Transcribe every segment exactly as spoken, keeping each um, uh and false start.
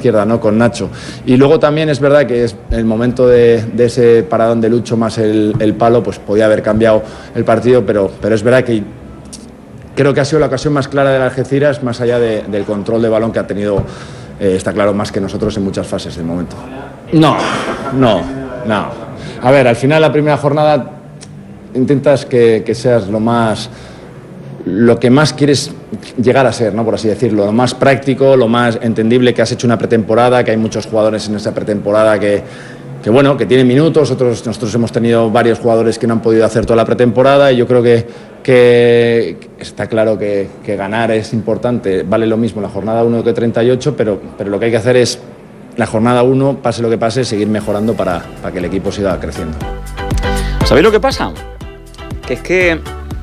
izquierda, ¿no? Con Nacho. Y luego también es verdad que es el momento de, de ese paradón de Lucho más el, el palo, pues podía haber cambiado el partido, pero, pero es verdad que creo que ha sido la ocasión más clara del Algeciras, más allá de, del control de balón que ha tenido, eh, está claro, más que nosotros en muchas fases del momento. No, no, no. A ver, al final la primera jornada intentas que, que seas lo más, lo que más quieres llegar a ser, ¿no? Por así decirlo, lo más práctico, lo más entendible, que has hecho una pretemporada, que hay muchos jugadores en esa pretemporada que, que bueno, que tienen minutos, otros, nosotros hemos tenido varios jugadores que no han podido hacer toda la pretemporada y yo creo que, que está claro que, que ganar es importante, vale lo mismo la jornada uno que treinta y ocho, pero, pero lo que hay que hacer es la jornada uno, pase lo que pase, seguir mejorando para, para que el equipo siga creciendo. ¿Sabéis lo que pasa? Que es que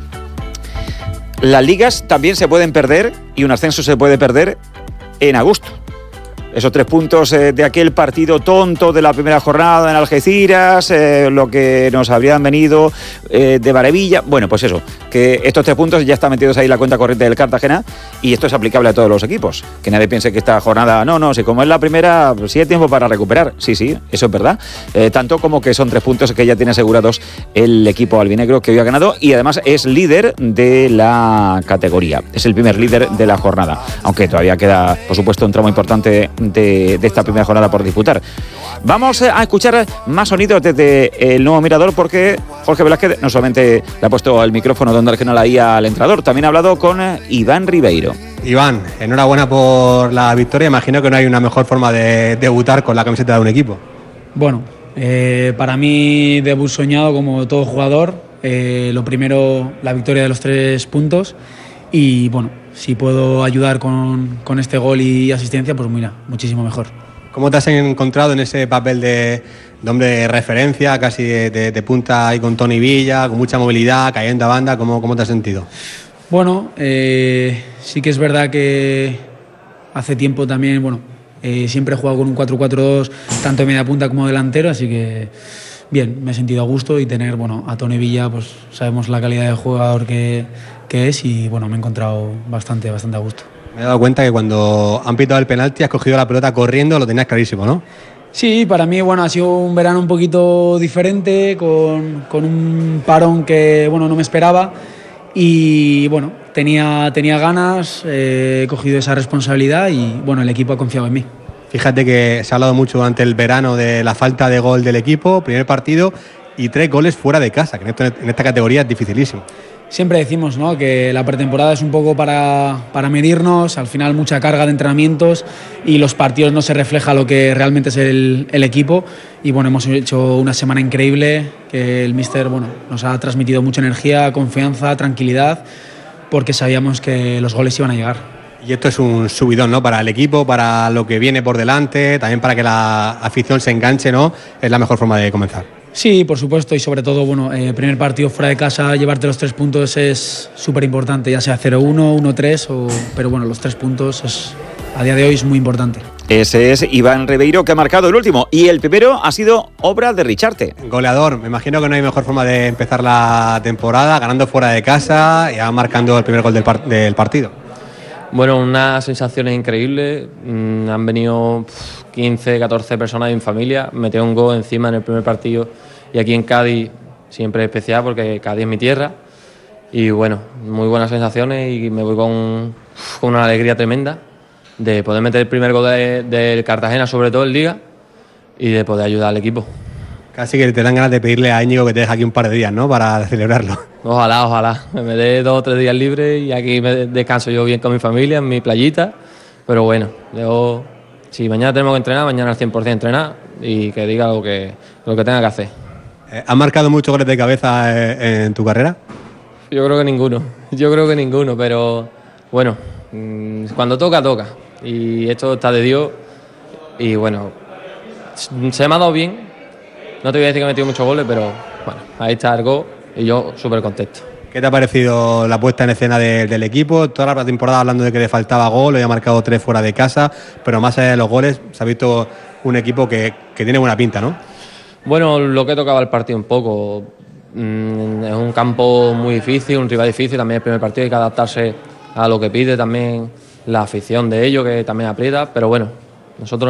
las ligas también se pueden perder y un ascenso se puede perder en agosto. Esos tres puntos eh, de aquel partido tonto de la primera jornada en Algeciras, eh, lo que nos habrían venido eh, de maravilla. Bueno, pues eso, que estos tres puntos ya están metidos ahí en la cuenta corriente del Cartagena y esto es aplicable a todos los equipos. Que nadie piense que esta jornada, no, no, si como es la primera, sí hay tiempo para recuperar. Sí, sí, eso es verdad. Eh, tanto como que son tres puntos que ya tiene asegurados el equipo albinegro que hoy ha ganado y además es líder de la categoría. Es el primer líder de la jornada, aunque todavía queda, por supuesto, un tramo importante De, de esta primera jornada por disputar. Vamos a escuchar más sonidos desde el nuevo Mirador porque Jorge Velázquez no solamente le ha puesto el micrófono de Onda Regional ahí al entrenador, también ha hablado con Iván Ribeiro. Iván, enhorabuena por la victoria. Imagino que no hay una mejor forma de debutar con la camiseta de un equipo. Bueno, eh, para mí debut soñado como todo jugador. Eh, lo primero, la victoria de los tres puntos y bueno, si puedo ayudar con, con este gol y asistencia, pues mira, muchísimo mejor. ¿Cómo te has encontrado en ese papel de, de hombre de referencia, casi de, de, de punta ahí con Tony Villa, con mucha movilidad, cayendo a banda? ¿Cómo, cómo te has sentido? Bueno, eh, sí que es verdad que hace tiempo también, bueno, eh, siempre he jugado con un cuatro cuatro dos, tanto de media punta como delantero, así que bien, me he sentido a gusto y tener, bueno, a Tony Villa, pues sabemos la calidad de jugador que, que es y bueno, me he encontrado bastante, bastante a gusto. Me he dado cuenta que cuando han pitado el penalti has cogido la pelota corriendo, lo tenías clarísimo, ¿no? Sí, para mí, bueno, ha sido un verano un poquito diferente, con, con un parón que, bueno, no me esperaba y, bueno, tenía, tenía ganas, eh, he cogido esa responsabilidad y, bueno, el equipo ha confiado en mí. Fíjate que se ha hablado mucho durante el verano de la falta de gol del equipo, primer partido y tres goles fuera de casa, que en, esto, en esta categoría es dificilísimo. Siempre decimos, ¿no?, que la pretemporada es un poco para, para medirnos, al final mucha carga de entrenamientos y los partidos no se refleja lo que realmente es el, el equipo y bueno, hemos hecho una semana increíble, que el míster, bueno, nos ha transmitido mucha energía, confianza, tranquilidad, porque sabíamos que los goles iban a llegar. Y esto es un subidón, ¿no?, para el equipo, para lo que viene por delante, también para que la afición se enganche, ¿no? Es la mejor forma de comenzar. Sí, por supuesto, y sobre todo, bueno, eh, primer partido fuera de casa, llevarte los tres puntos es súper importante, ya sea cero uno, uno tres, o, pero bueno, los tres puntos es, a día de hoy es muy importante. Ese es Iván Ribeiro, que ha marcado el último, y el primero ha sido obra de Richarte. Goleador, me imagino que no hay mejor forma de empezar la temporada, ganando fuera de casa y ya marcando el primer gol del, par- del partido. Bueno, unas sensaciones increíbles. Mm, han venido quince, catorce personas de mi familia. Metí un gol encima en el primer partido. Y aquí en Cádiz siempre es especial porque Cádiz es mi tierra. Y bueno, muy buenas sensaciones y me voy con, con una alegría tremenda de poder meter el primer gol del de Cartagena, sobre todo en Liga, y de poder ayudar al equipo. Casi que te dan ganas de pedirle a Íñigo que te deje aquí un par de días, ¿no?, para celebrarlo. Ojalá, ojalá. Me dé dos o tres días libres y aquí me descanso yo bien con mi familia, en mi playita. Pero bueno, yo, si mañana tenemos que entrenar, mañana al cien por ciento entrenar y que diga lo que, lo que tenga que hacer. Eh, ¿Has marcado muchos goles de cabeza eh, en tu carrera? Yo creo que ninguno. Yo creo que ninguno, pero bueno, mmm, cuando toca, toca. Y esto está de Dios. Y bueno, se me ha dado bien. No te voy a decir que he metido muchos goles, pero bueno, ahí está el gol y yo súper contento. ¿Qué te ha parecido la puesta en escena de, del equipo? Toda la temporada hablando de que le faltaba gol, le ha marcado tres fuera de casa, pero más allá de los goles, se ha visto un equipo que, que tiene buena pinta, ¿no? Bueno, lo que tocaba el partido un poco. Mm, es un campo muy difícil, un rival difícil, también el primer partido hay que adaptarse a lo que pide también la afición de ellos, que también aprieta, pero bueno, nosotros